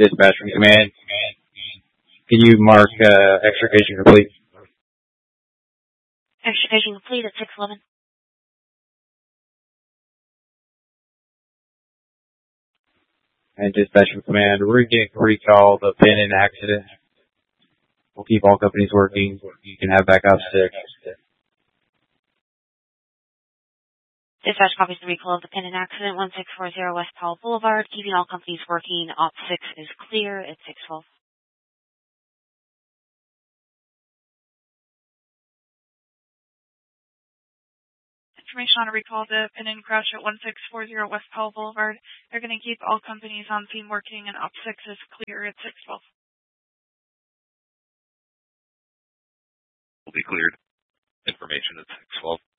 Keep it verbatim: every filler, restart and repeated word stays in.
Dispatch from command. Can you mark uh, extrication complete? Extrication complete at six eleven. And dispatch from command, we're getting recall the pin in accident. We'll keep all companies working. You can have backup six. Dispatch copies the recall of the pin in accident, one six four zero West Powell Boulevard, keeping all companies working. Op six is clear at six twelve. Information on a recall the pin in crash at one six four zero West Powell Boulevard. They're going to keep all companies on scene working, and Op six is clear at six twelve. Will be cleared. Information at six twelve.